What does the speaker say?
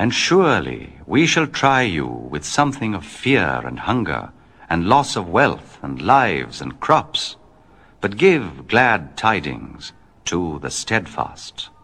And surely we shall try you with something of fear and hunger, and loss of wealth and lives and crops. But give glad tidings to the steadfast.